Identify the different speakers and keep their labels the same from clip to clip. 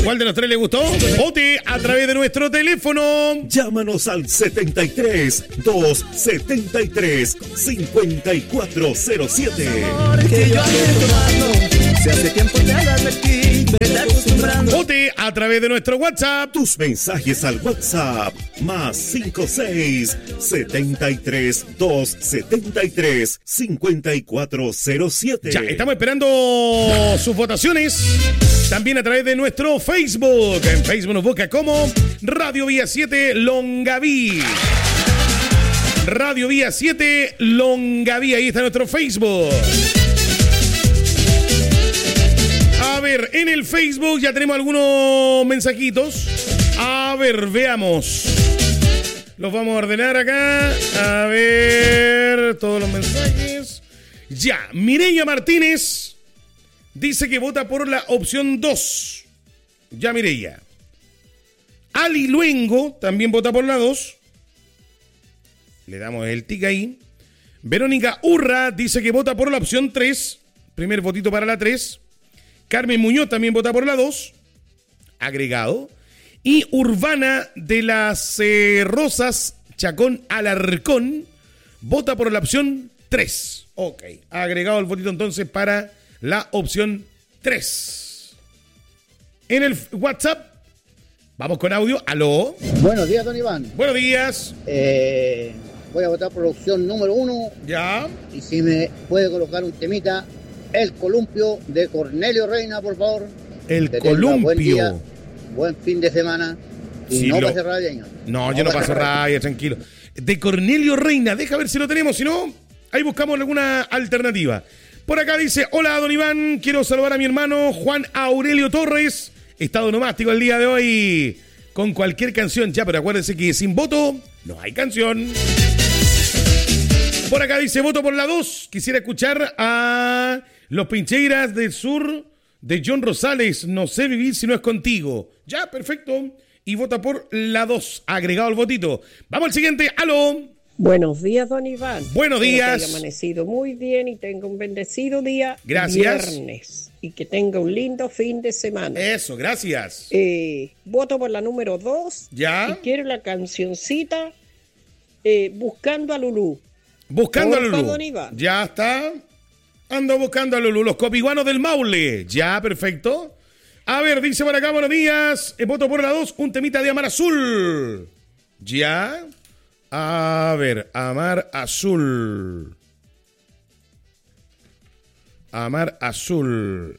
Speaker 1: ¿Cuál de los tres le gustó? Vote a través de nuestro teléfono.
Speaker 2: Llámanos al 73-273-5407.
Speaker 3: Que yo ando tomando, si hace tiempo te advertí, me está acostumbrando.
Speaker 1: Vote a través de nuestro WhatsApp.
Speaker 2: Tus mensajes al WhatsApp +56-73273-5407.
Speaker 1: Ya, estamos esperando sus votaciones. También a través de nuestro Facebook. En Facebook nos busca como Radio Vía 7 Longaví. Radio Vía 7 Longaví. Ahí está nuestro Facebook. A ver, en el Facebook ya tenemos algunos mensajitos. A ver, veamos. Los vamos a ordenar acá. A ver, todos los mensajes. Ya, Mireya Martínez dice que vota por la opción 2. Ya, Mireya. Ali Luengo también vota por la 2. Le damos el tic ahí. Verónica Urra dice que vota por la opción 3. Primer votito para la 3. Carmen Muñoz también vota por la 2. Agregado. Y Urbana de las Rosas Chacón Alarcón vota por la opción 3. Ok. Agregado el votito entonces para la opción 3. En el WhatsApp, vamos con audio. ¿Aló?
Speaker 4: Buenos días, don Iván.
Speaker 1: Buenos días.
Speaker 4: Voy a votar por la opción número 1.
Speaker 1: Ya.
Speaker 4: Y si me puede colocar un temita, El Columpio de Cornelio Reina, por favor.
Speaker 1: El
Speaker 4: Que tenga
Speaker 1: Columpio.
Speaker 4: Buen día, buen fin de semana. Y
Speaker 1: Sí,
Speaker 4: no
Speaker 1: lo-
Speaker 4: pase rabia, señor.
Speaker 1: No, yo no paso rabia, tranquilo. De Cornelio Reina, deja ver si lo tenemos, si no, ahí buscamos alguna alternativa. Por acá dice, hola, don Iván, quiero saludar a mi hermano Juan Aurelio Torres, estado nomástico el día de hoy, con cualquier canción, ya, pero acuérdense que sin voto no hay canción. Por acá dice, voto por la 2, quisiera escuchar a Los Pincheiras del Sur de John Rosales, No sé vivir si no es contigo. Ya, perfecto. Y vota por la 2, agregado el votito. Vamos al siguiente, aló.
Speaker 5: Buenos días, don Iván.
Speaker 1: Buenos
Speaker 5: Espero
Speaker 1: días.
Speaker 5: que haya amanecido muy bien y tenga un bendecido día.
Speaker 1: Gracias.
Speaker 5: Viernes. Y que tenga un lindo fin de semana.
Speaker 1: Eso, gracias.
Speaker 5: Voto por la número 2.
Speaker 1: Ya.
Speaker 5: Y quiero la cancioncita Buscando a Lulú.
Speaker 1: Buscando a
Speaker 5: Porfa,
Speaker 1: Lulú.
Speaker 5: don Iván.
Speaker 1: Ya está. Ando buscando a Lulú. Los copiguanos del Maule. Ya, perfecto. A ver, dice por acá, buenos días. Voto por la 2, un temita de Amar Azul. Ya. A ver, Amar Azul. Amar Azul.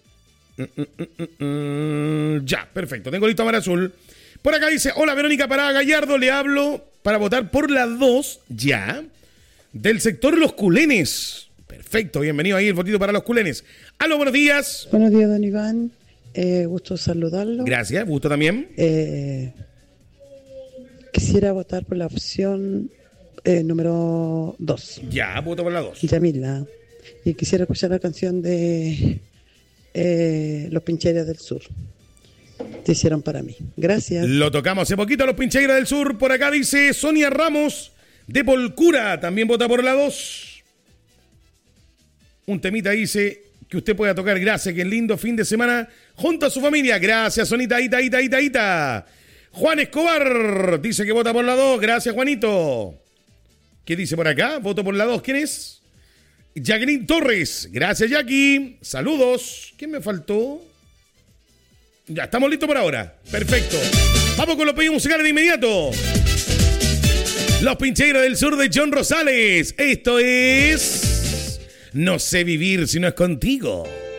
Speaker 1: Ya, perfecto. Tengo listo Amar Azul. Por acá dice, hola Verónica Parada Gallardo, le hablo para votar por la 2, ya, del sector Los Culenes. Perfecto, bienvenido ahí el votito para Los Culenes. Aló, buenos días.
Speaker 6: Buenos días, don Iván. Gusto saludarlo.
Speaker 1: Gracias, gusto también.
Speaker 6: Quisiera votar por la opción número 2.
Speaker 1: Ya, voto por la 2.
Speaker 6: Yamila. Y quisiera escuchar la canción de Los Pincheiras del Sur. Te hicieron para mí. Gracias.
Speaker 1: Lo tocamos hace poquito a Los Pincheiras del Sur. Por acá dice Sonia Ramos de Polcura. También vota por la 2. Un temita dice que usted pueda tocar. Gracias, que lindo fin de semana junto a su familia. Gracias, Sonita, ita. Juan Escobar dice que vota por la 2. Gracias, Juanito. ¿Qué dice por acá? Voto por la 2. ¿Quién es? Jacqueline Torres. Gracias, Jackie. Saludos. ¿Quién me faltó? Ya, estamos listos por ahora. Perfecto. Vamos con los pedidos musicales de inmediato. Los Pincheiros del Sur de John Rosales. Esto es... No sé vivir si no es contigo.